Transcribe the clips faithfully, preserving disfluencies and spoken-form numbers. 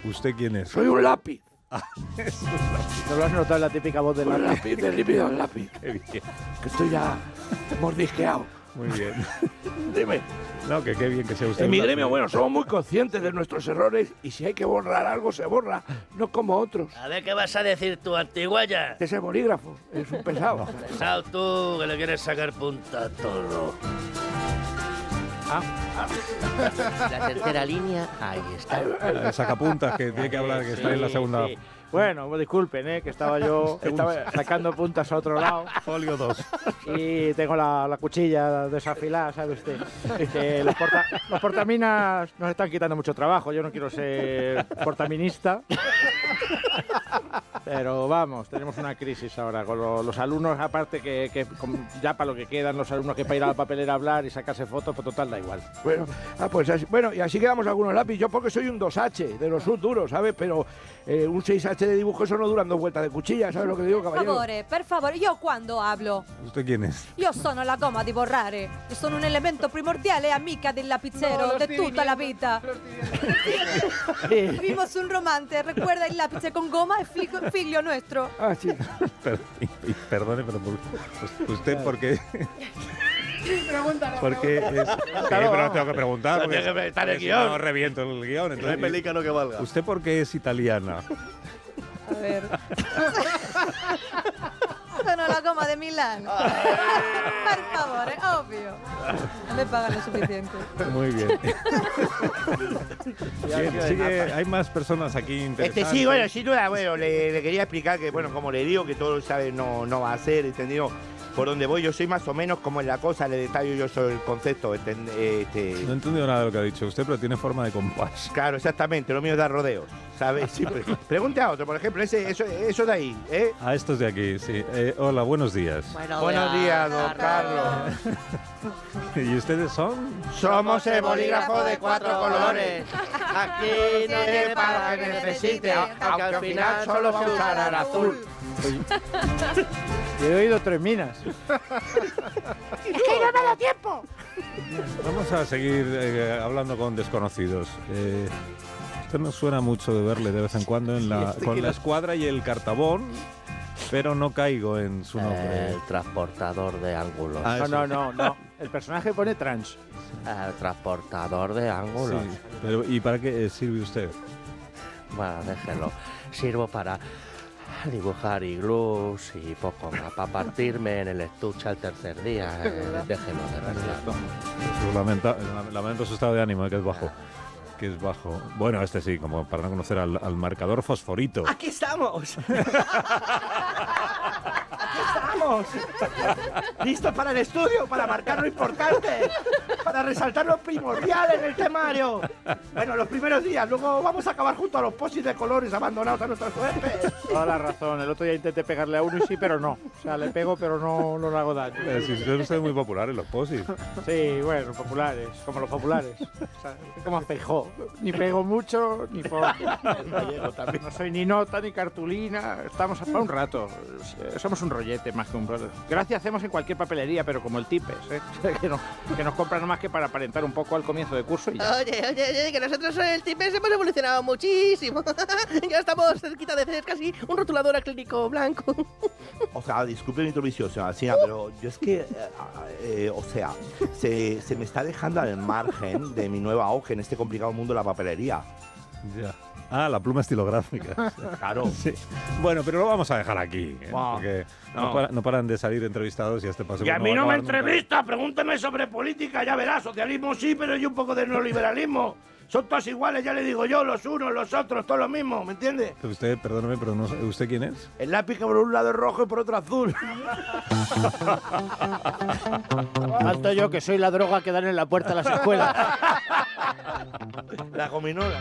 ¿Usted quién es? Soy un lápiz. Ah, es un lápiz. ¿No lo has notado en la típica voz del Un lápiz? lápiz, de lípido al lápiz. Qué bien. Que estoy ya mordisqueado. Muy bien. Dime. No, que qué bien que sea usted. En mi un gremio, lápiz. bueno, somos muy conscientes de nuestros errores y si hay que borrar algo, se borra, no como otros. A ver qué vas a decir tú, antiguaya. Ese bolígrafo es un pesado. Pesado tú, que le quieres sacar punta a todo. La tercera línea, ahí está. Eh, Sacapuntas, que tiene que hablar, que está en la segunda. Sí. Bueno, pues disculpen, ¿eh? Que estaba yo estaba sacando puntas a otro lado Folio dos. y tengo la, la cuchilla desafilada, ¿sabe usted? Que los, porta, los portaminas nos están quitando mucho trabajo. Yo no quiero ser portaminista. Pero vamos, tenemos una crisis ahora con lo- los alumnos, aparte que, que con- ya para lo que quedan los alumnos que para ir a la papelera a hablar y sacarse fotos, pues total da igual. Bueno, ah, pues así, bueno, y así quedamos algunos lápiz. Yo porque soy un dos hache, de los duros, ¿sabes? Pero eh, un seis hache de dibujo, eso no duran dos vueltas de cuchilla, ¿sabes lo que digo, Per caballero? favore, per favore, io quando hablo? ¿Usted quién es? Io sono la gomma di borrare. Io sono un elemento primordiale e amica del lapicero de tutta la vita. Vivimos un romance, recuerda il lapice con goma es figlio, figlio nuestro. Ah, sí. Per- y- y perdone, pero por- pues, ¿usted por qué? Porque es. Sí, pero no tengo que preguntar. No porque tiene que estar el si guión. No reviento el guión. No hay Entonces, pelícano que valga. ¿usted por qué es italiana? A ver. Sono la gomma de Milán. Per favore, ovvio. No me pagan lo suficiente. Muy bien. Bien, sigue, hay más personas aquí interesantes. Este sí, bueno, sin duda, bueno, le, le quería explicar que, bueno, como le digo, que todo sabe no, no va a ser, ¿entendido? Por donde voy, yo soy más o menos como en la cosa, le detallo yo sobre el concepto, enten- este... No he entendido nada de lo que ha dicho usted, pero tiene forma de compás. Claro, exactamente, lo mío es dar rodeos, ¿sabes? Sí, pre- pregunte a otro, por ejemplo, ese, eso, eso de ahí, ¿eh? A estos de aquí, sí. Eh, hola, buenos días. Buenos días, don Carlos. ¿Y ustedes son? Somos el bolígrafo de cuatro colores. Aquí no tiene para lo que necesite, aunque al final solo va a usar el azul. Yo he oído tres minas. Vamos a seguir eh, hablando con desconocidos. Eh, usted nos suena mucho de verle de vez en cuando en la, con la escuadra y el cartabón, pero no caigo en su nombre. El transportador de ángulos. Ah, No, eso. no, no, no. El personaje pone trans. El transportador de ángulos. Sí, pero ¿y para qué sirve usted? Bueno, déjelo. Sirvo para dibujar iglús y poco más. Para partirme en el estuche al tercer día. Eh, déjelo de verdad. Pues lamenta- lamento su estado de ánimo, eh, que es bajo. Que es bajo. Bueno, este sí, como para no conocer al, al marcador fosforito. ¡Aquí estamos! ¡Aquí estamos! ¡Listos para el estudio, para marcar lo importante! ¡Para resaltar lo primordial en el temario! Bueno, los primeros días, luego vamos a acabar junto a los posis de colores abandonados a nuestra suerte. Toda la razón. El otro día intenté pegarle a uno y sí, pero no. O sea, le pego, pero no, no le hago daño. Eh, Si usted es muy popular en los posis. Sí, bueno, populares, como los populares. O sea, como Feijó. Ni pego mucho, ni poco. No soy ni nota, ni cartulina. Estamos para un rato. Eh, Somos un rollete más que un brother. Gracias hacemos en cualquier papelería, pero como el Tipes, ¿eh? que, nos, que nos compran nomás que para aparentar un poco al comienzo de curso y ya. Oye, oye, oye, que nosotros en el Tipes hemos evolucionado muchísimo. Ya estamos cerquita de ser casi un rotulador acrílico blanco. O sea, disculpe mi intromisión, señora Alsina, pero yo es que, eh, eh, o sea, se, se me está dejando al margen de mi nueva auge en este complicado mundo de la papelería. Ya. Ah, la pluma estilográfica. Claro. Sí. Bueno, pero lo vamos a dejar aquí. ¿eh? Wow. Porque no. No. para- no paran de salir entrevistados y a este paso. Y a pues mí va no me acabar nunca. entrevista, pregúnteme sobre política, ya verás, socialismo sí, pero yo un poco de neoliberalismo. Son todos iguales, ya le digo yo, los unos, los otros, todo lo mismo, ¿me entiende? Pero usted, perdóneme, pero no, ¿usted quién es? El lápiz que por un lado es rojo y por otro azul. Alto yo, que soy la droga que dan en la puerta de las escuelas. La gominola.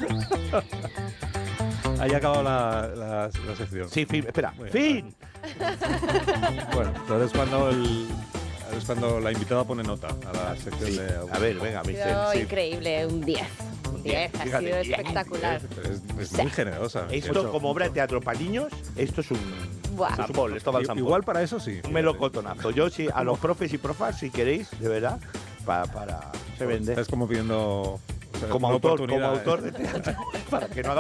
Ahí ha acabado la, la, la sección. Sí, fin, espera. Muy ¡Fin! Bueno, entonces es cuando el. Es cuando la invitada pone nota a la sección Sí. de. A ver, venga, mi sido sí. increíble, un diez. Un diez, ha Fíjate, sido diez. espectacular. Es, es muy generosa. Esto, como obra de teatro para niños, esto es un... Buah. Sampol, esto va al I- sampol. Igual para eso sí. Un melocotonazo. Yo sí, a los profes y profas, si queréis, de verdad, para... para Se vende. Es como pidiendo. o sea, como una autor, como oportunidad, ¿eh? autor de teatro, para que no haga